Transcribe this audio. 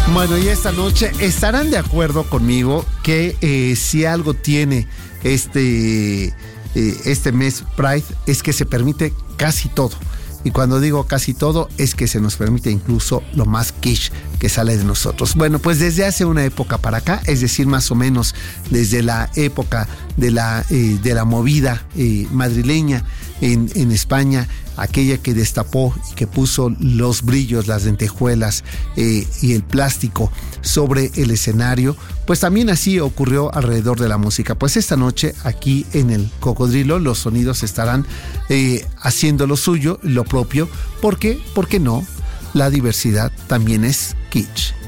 Bueno, y esta noche estarán de acuerdo conmigo que si algo tiene este mes Pride es que se permite casi todo. Y cuando digo casi todo, es que se nos permite incluso lo más kitsch que sale de nosotros. Bueno, pues desde hace una época para acá, es decir, más o menos desde la época de la movida madrileña en España, aquella que destapó y que puso los brillos, las lentejuelas y el plástico sobre el escenario, pues también así ocurrió alrededor de la música. Pues esta noche aquí en el Cocodrilo los sonidos estarán haciendo lo suyo, lo propio, porque, ¿por qué no? La diversidad también es kitsch.